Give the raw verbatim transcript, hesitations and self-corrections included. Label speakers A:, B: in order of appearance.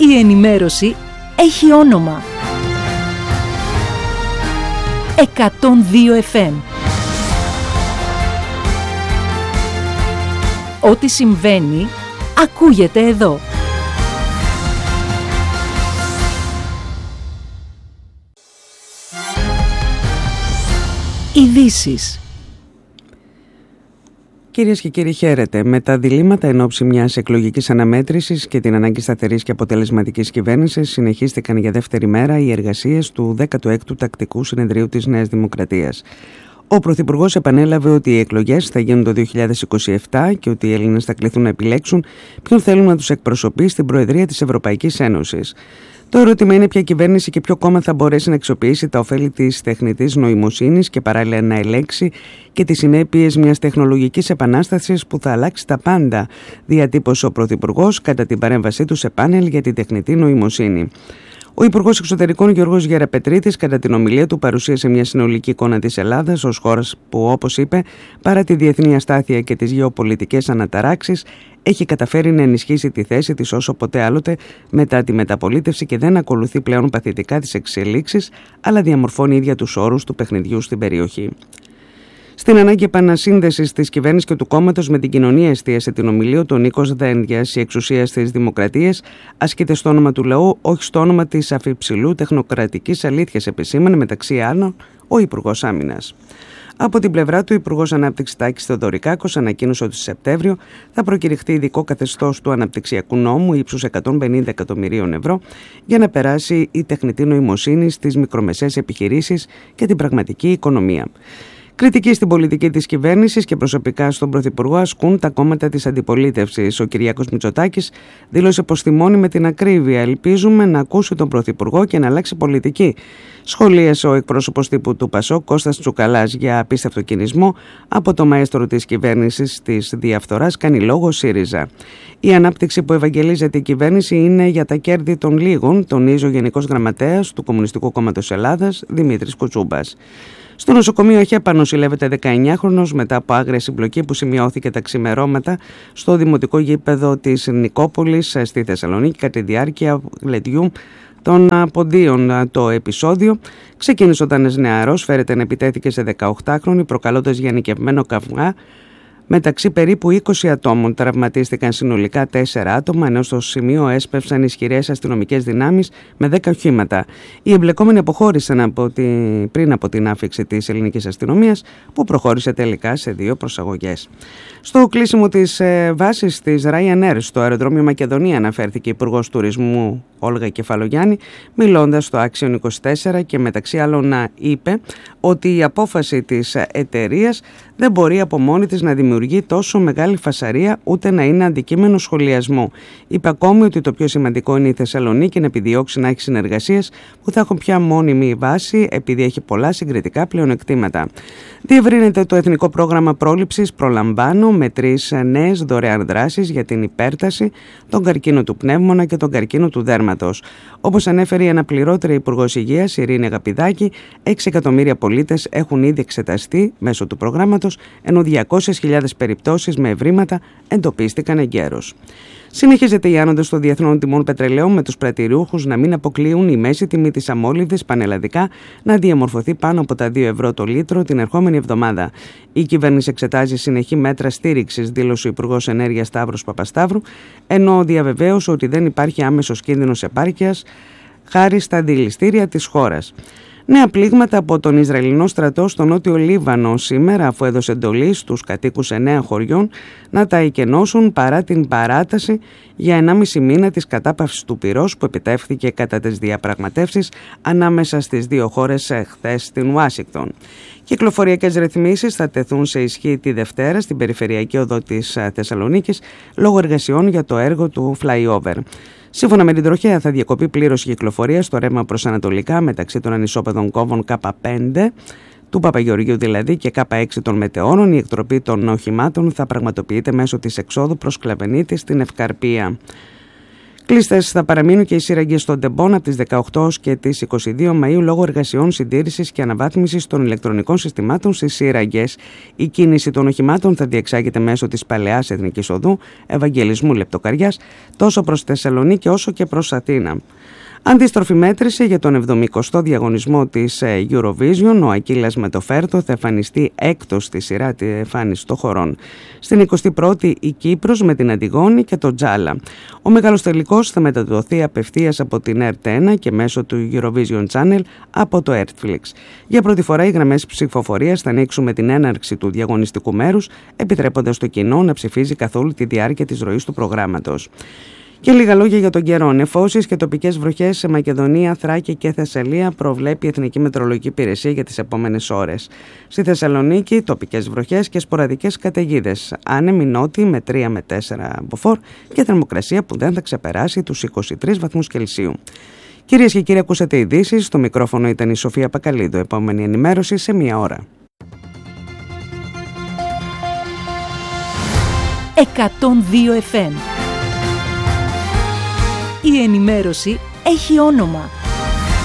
A: Η ενημέρωση έχει όνομα. εκατόν δύο εφ εμ. Ό,τι συμβαίνει, ακούγεται εδώ. Ειδήσεις.
B: Κυρίες και κύριοι, χαίρετε. Με τα διλήμματα εν ώψη μιας εκλογικής αναμέτρησης και την ανάγκη σταθερής και αποτελεσματικής κυβέρνησης, συνεχίστηκαν για δεύτερη μέρα οι εργασίες του δέκατου έκτου Τακτικού Συνεδρίου της Νέας Δημοκρατίας. Ο Πρωθυπουργός επανέλαβε ότι οι εκλογές θα γίνουν το δύο χιλιάδες είκοσι επτά και ότι οι Έλληνες θα κληθούν να επιλέξουν ποιον θέλουν να τους εκπροσωπεί στην Προεδρία της Ευρωπαϊκής Ένωσης. Το ερώτημα είναι ποια κυβέρνηση και ποιο κόμμα θα μπορέσει να αξιοποιήσει τα ωφέλη της τεχνητής νοημοσύνης και παράλληλα να ελέγξει και τις συνέπειες μιας τεχνολογικής επανάστασης που θα αλλάξει τα πάντα, διατύπωσε ο Πρωθυπουργός κατά την παρέμβασή του σε πάνελ για την τεχνητή νοημοσύνη. Ο Υπουργός Εξωτερικών Γιώργος Γεραπετρίτης κατά την ομιλία του παρουσίασε μια συνολική εικόνα της Ελλάδας ως χώρας που, όπως είπε, παρά τη διεθνή αστάθεια και τις γεωπολιτικές αναταράξεις, έχει καταφέρει να ενισχύσει τη θέση της όσο ποτέ άλλοτε μετά τη μεταπολίτευση και δεν ακολουθεί πλέον παθητικά τις εξελίξεις, αλλά διαμορφώνει ίδια τους όρους του παιχνιδιού στην περιοχή. Στην ανάγκη επανασύνδεσης της κυβέρνησης και του κόμματος με την κοινωνία εστίασε την ομιλία του ο Νίκος Δένδιας. Η εξουσία στις δημοκρατίες ασκείται στο όνομα του λαού, όχι στο όνομα της αφιψηλού τεχνοκρατικής αλήθειας, επισήμανε μεταξύ άλλων ο Υπουργός Άμυνας. Από την πλευρά του, ο Υπουργός Ανάπτυξης Τάκης Θεοδωρικάκος ανακοίνωσε ότι Σεπτέμβριο θα προκηρυχθεί ειδικό καθεστώς του αναπτυξιακού νόμου ύψους εκατόν πενήντα εκατομμυρίων ευρώ για να περάσει η τεχνητή νοημοσύνη στις μικρομεσαίες επιχειρήσεις και την πραγματική οικονομία. Κριτική στην πολιτική της κυβέρνησης και προσωπικά στον Πρωθυπουργό ασκούν τα κόμματα της αντιπολίτευσης. Ο Κυριάκος Μητσοτάκης δήλωσε πως θυμώνει με την ακρίβεια. Ελπίζουμε να ακούσει τον Πρωθυπουργό και να αλλάξει πολιτική. Σχολίασε ο εκπρόσωπος τύπου του ΠΑΣΟΚ Κώστας Τσουκαλάς για απίστευτο κινησμό. Από το μαέστρο της κυβέρνησης της διαφθοράς κάνει λόγο ΣΥΡΙΖΑ. Η ανάπτυξη που ευαγγελίζεται η κυβέρνηση είναι για τα κέρδη των λίγων, τονίζει ο Γενικός Γραμματέας του Κομμουνιστικού Κόμματος Ελλάδας Δημήτρης Κουτσούμπας. Στο νοσοκομείο ΑΧΕΠΑ νοσηλεύεται δεκαεννιάχρονος μετά από άγρια συμπλοκή που σημειώθηκε τα ξημερώματα στο δημοτικό γήπεδο της Νικόπολης στη Θεσσαλονίκη κατά τη διάρκεια γλεντιού των ποντίων. Το επεισόδιο ξεκίνησε όταν ένας νεαρός φέρεται να επιτέθηκε σε δεκαοκτάχρονη προκαλώντας γενικευμένο καυγά μεταξύ περίπου είκοσι ατόμων. Τραυματίστηκαν συνολικά τέσσερα άτομα, ενώ στο σημείο έσπευσαν ισχυρές αστυνομικές δυνάμεις με δέκα οχήματα. Οι εμπλεκόμενοι αποχώρησαν από τη... πριν από την άφιξη της ελληνικής αστυνομίας, που προχώρησε τελικά σε δύο προσαγωγές. Στο κλείσιμο της ε, βάσης της Ryanair στο αεροδρόμιο Μακεδονία αναφέρθηκε η Υπουργός Τουρισμού Όλγα Κεφαλογιάννη, μιλώντας στο Action είκοσι τέσσερα και μεταξύ άλλων να είπε ότι η απόφαση της εταιρείας δεν μπορεί από μόνη της να δημιουργεί τόσο μεγάλη φασαρία ούτε να είναι αντικείμενο σχολιασμού. Είπε ακόμη ότι το πιο σημαντικό είναι η Θεσσαλονίκη να επιδιώξει να έχει συνεργασίες που θα έχουν πια μόνιμη βάση επειδή έχει πολλά συγκριτικά πλεονεκτήματα. Διευρύνεται το Εθνικό Πρόγραμμα Πρόληψης Προλαμβάνω με τρεις νέες δωρεάν δράσεις για την υπέρταση, τον καρκίνο του πνεύμονα και τον καρκίνο του δέρματος. Όπως ανέφερε η αναπληρώτρια Υπουργός Υγείας Ειρήνη Αγαπηδάκη, έξι εκατομμύρια πολίτες έχουν ήδη εξεταστεί μέσω του προγράμματος, ενώ διακόσιες χιλιάδες περιπτώσεις με ευρήματα εντοπίστηκαν εγκαίρως. Συνεχίζεται η άνοδος των διεθνών τιμών πετρελαίου, με τους πρατηριούχους να μην αποκλείουν η μέση τιμή της αμόλυβδης πανελλαδικά να διαμορφωθεί πάνω από τα δύο ευρώ το λίτρο την ερχόμενη εβδομάδα. Η κυβέρνηση εξετάζει συνεχή μέτρα στήριξης, δήλωσε ο Υπουργός Ενέργειας Σταύρος Παπασταύρου, ενώ διαβεβαίωσε ότι δεν υπάρχει άμεσος κίνδυνος επάρκειας χάρη στα αντιληστήρια της χώρας. Νέα πλήγματα από τον Ισραηλινό στρατό στο νότιο Λίβανο σήμερα, αφού έδωσε εντολή στους κατοίκους εννέα χωριών να τα εκενώσουν παρά την παράταση για ενάμιση μήνα της κατάπαυσης του πυρός που επιτεύχθηκε κατά τις διαπραγματεύσεις ανάμεσα στις δύο χώρες χθες στην Ουάσιγκτον. Κυκλοφοριακές ρυθμίσεις θα τεθούν σε ισχύ τη Δευτέρα στην περιφερειακή οδό της Θεσσαλονίκης λόγω εργασιών για το έργο του flyover. Σύμφωνα με την τροχέα θα διακοπεί πλήρως η κυκλοφορία στο ρεύμα προς ανατολικά μεταξύ των ανισόπεδων κόμβων Κ πέντε του Παπαγεωργίου δηλαδή και Κ έξι των Μετεώνων. Η εκτροπή των οχημάτων θα πραγματοποιείται μέσω της εξόδου προς Κλαβενίτη στην Ευκαρπία. Κλείστες θα παραμείνουν και οι σύραγγες στον Τεμπόν από τις δεκαοκτώ και τις είκοσι δύο Μαΐου λόγω εργασιών συντήρησης και αναβάθμισης των ηλεκτρονικών συστημάτων στις σύραγγες. Η κίνηση των οχημάτων θα διεξάγεται μέσω της Παλαιάς Εθνικής Οδού Ευαγγελισμού Λεπτοκαριάς τόσο προς Θεσσαλονίκη όσο και προς Αθήνα. Αντίστροφη μέτρηση για τον εβδομηκοστό διαγωνισμό της Eurovision. Ο Ακύλας Μετοφέρτο θα εμφανιστεί έκτος στη σειρά τη εμφάνιση των χωρών. Στην εικοστή πρώτη η Κύπρος με την Αντιγόνη και το Τζάλα. Ο μεγάλος τελικός θα μεταδοθεί απευθείας από την ΕΡΤ ένα και μέσω του Eurovision Channel από το Netflix. Για πρώτη φορά οι γραμμές ψηφοφορίας θα ανοίξουν με την έναρξη του διαγωνιστικού μέρους, επιτρέποντας το κοινό να ψηφίζει καθ' όλη τη διάρκεια της ροής του προγράμματος. Και λίγα λόγια για τον καιρό. Νεφώσεις και τοπικές βροχές σε Μακεδονία, Θράκη και Θεσσαλία προβλέπει η Εθνική Μετεωρολογική Υπηρεσία για τις επόμενες ώρες. Στη Θεσσαλονίκη, τοπικές βροχές και σποραδικές καταιγίδες. Άνεμη νότιοι με τρία με τέσσερα μποφόρ και θερμοκρασία που δεν θα ξεπεράσει τους είκοσι τρεις βαθμούς Κελσίου. Κυρίες και κύριοι, ακούσατε ειδήσεις. Στο μικρόφωνο ήταν η Σοφία Πακαλίδου. Επόμενη ενημέρωση σε μία ώρα.
A: εκατόν δύο εφ εμ. Η ενημέρωση έχει όνομα.